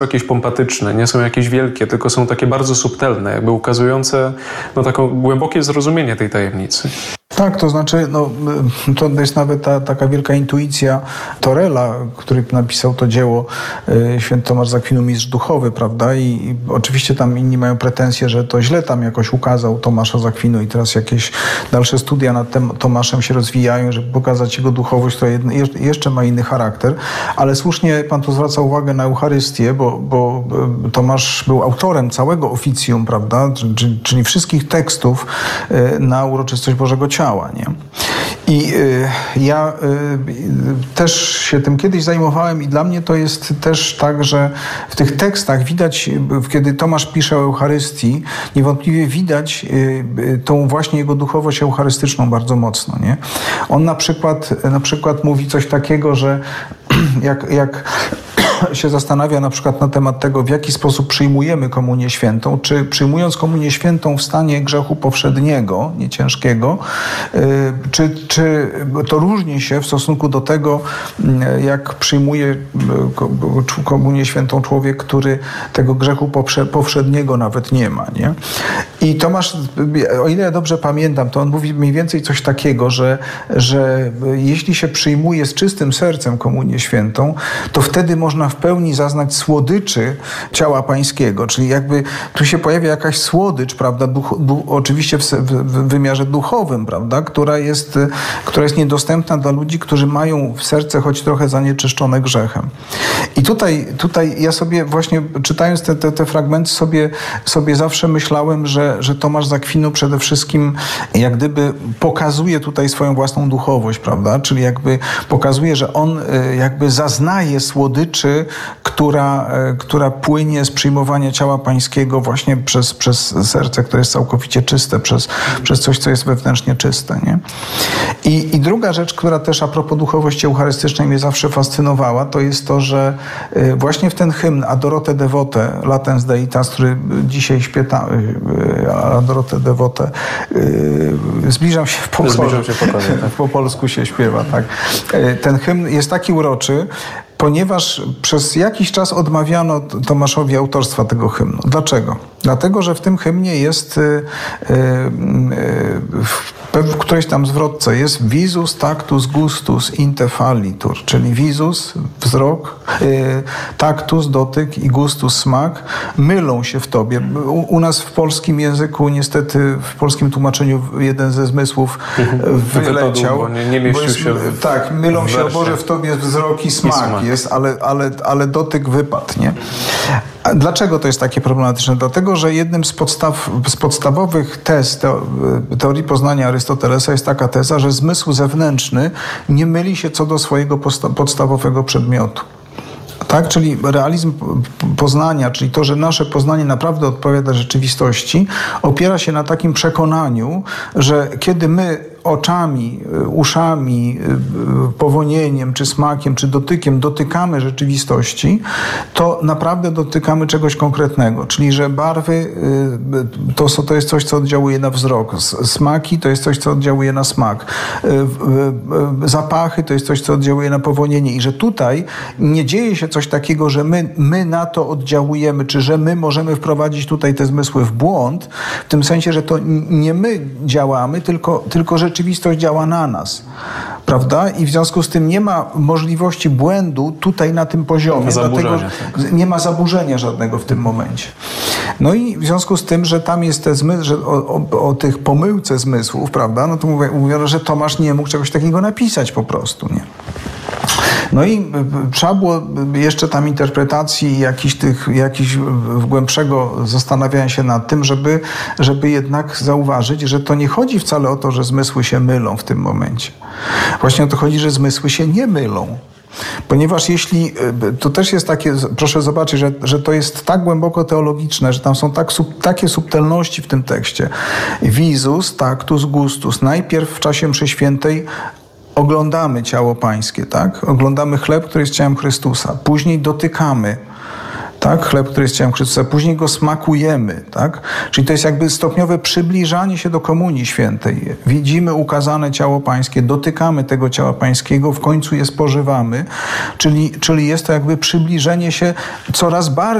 jakieś pompatyczne, nie są jakieś wielkie, tylko są takie bardzo subtelne, jakby ukazujące taką głębokie zrozumienie tej tajemnicy. Tak, to znaczy, to jest nawet taka wielka intuicja Torella, który napisał to dzieło, święty Tomasz z Akwinu, mistrz duchowy, prawda? I oczywiście tam inni mają pretensje, że to źle tam jakoś ukazał Tomasza z Akwinu i teraz jakieś dalsze studia nad tym Tomaszem się rozwijają, żeby pokazać jego duchowość, która jeszcze ma inny charakter. Ale słusznie pan tu zwraca uwagę na Eucharystię, bo Tomasz był autorem całego oficjum, prawda? Czyli wszystkich tekstów na uroczystość Bożego Ciała. Nie? I ja też się tym kiedyś zajmowałem i dla mnie to jest też tak, że w tych tekstach widać, kiedy Tomasz pisze o Eucharystii, niewątpliwie widać tą właśnie jego duchowość eucharystyczną bardzo mocno. Nie? On na przykład mówi coś takiego, że jak się zastanawia na przykład na temat tego, w jaki sposób przyjmujemy komunię świętą, czy przyjmując komunię świętą w stanie grzechu powszedniego, nie ciężkiego, czy to różni się w stosunku do tego, jak przyjmuje komunię świętą człowiek, który tego grzechu powszedniego nawet nie ma. Nie? I Tomasz, o ile ja dobrze pamiętam, to on mówi mniej więcej coś takiego, że jeśli się przyjmuje z czystym sercem komunię świętą, to wtedy można w pełni zaznać słodyczy ciała pańskiego, czyli jakby tu się pojawia jakaś słodycz, prawda, oczywiście w wymiarze duchowym, prawda, która jest niedostępna dla ludzi, którzy mają w serce choć trochę zanieczyszczone grzechem. I tutaj ja sobie właśnie czytając te fragmenty sobie zawsze myślałem, że Tomasz z Akwinu przede wszystkim jak gdyby pokazuje tutaj swoją własną duchowość, prawda, czyli jakby pokazuje, że on jakby zaznaje słodyczy, która płynie z przyjmowania ciała pańskiego właśnie przez serce, które jest całkowicie czyste, przez coś, co jest wewnętrznie czyste. Nie? I druga rzecz, która też a propos duchowości eucharystycznej mnie zawsze fascynowała, to jest to, że właśnie w ten hymn Adorote Devote, Latens Deitas, który dzisiaj śpiewa, Adorote Devote, zbliżam się w pokoju, po polsku się śpiewa, tak. Ten hymn jest taki uroczy, ponieważ przez jakiś czas odmawiano Tomaszowi autorstwa tego hymnu. Dlaczego? Dlatego, że w tym hymnie jest w którejś tam zwrotce jest visus, tactus, gustus, inte fallitur, czyli visus, wzrok, tactus, dotyk i gustus, smak, mylą się w tobie. U nas w polskim języku niestety, w polskim tłumaczeniu jeden ze zmysłów wyleciał. Bo nie mieścił się tak, mylą się, o Boże, w tobie wzrok i smak. Jest, ale dotyk wypadł, nie? A dlaczego to jest takie problematyczne? Dlatego, że jednym z podstawowych tez teorii poznania Arystotelesa jest taka teza, że zmysł zewnętrzny nie myli się co do swojego podstawowego przedmiotu. Tak? Czyli realizm poznania, czyli to, że nasze poznanie naprawdę odpowiada rzeczywistości, opiera się na takim przekonaniu, że kiedy my oczami, uszami, powonieniem, czy smakiem, czy dotykiem dotykamy rzeczywistości, to naprawdę dotykamy czegoś konkretnego. Czyli, że barwy to jest coś, co oddziałuje na wzrok. Smaki to jest coś, co oddziałuje na smak. Zapachy to jest coś, co oddziałuje na powonienie. I że tutaj nie dzieje się coś takiego, że my na to oddziałujemy, czy że my możemy wprowadzić tutaj te zmysły w błąd, w tym sensie, że to nie my działamy, tylko rzeczywistość działa na nas, prawda? I w związku z tym nie ma możliwości błędu tutaj na tym poziomie. Dlatego nie ma zaburzenia żadnego w tym momencie. No i w związku z tym, że tam jest te zmysły, że o tych pomyłce zmysłów, prawda? No to mówiono, że Tomasz nie mógł czegoś takiego napisać po prostu, nie? No i trzeba było jeszcze tam interpretacji jakiś głębszego zastanawiania się nad tym, żeby jednak zauważyć, że to nie chodzi wcale o to, że zmysły się mylą w tym momencie. Właśnie o to chodzi, że zmysły się nie mylą. Ponieważ jeśli, to też jest takie, proszę zobaczyć, że to jest tak głęboko teologiczne, że tam są takie subtelności w tym tekście. Visus, tactus, gustus. Najpierw w czasie mszy świętej oglądamy ciało pańskie, tak? Oglądamy chleb, który jest ciałem Chrystusa. Później dotykamy tak? Chleb, który jest ciałem Chrystusa, później go smakujemy, tak? Czyli to jest jakby stopniowe przybliżanie się do Komunii Świętej. Widzimy ukazane ciało Pańskie, dotykamy tego ciała Pańskiego, w końcu je spożywamy, czyli jest to jakby przybliżenie się coraz bardziej